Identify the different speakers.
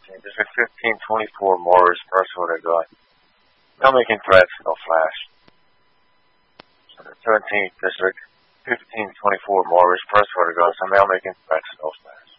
Speaker 1: District 1524, Morris, first order gun. No making threats, no flash. 17th District, 1524, Morris, first order gun. Some mail making threats, no flash.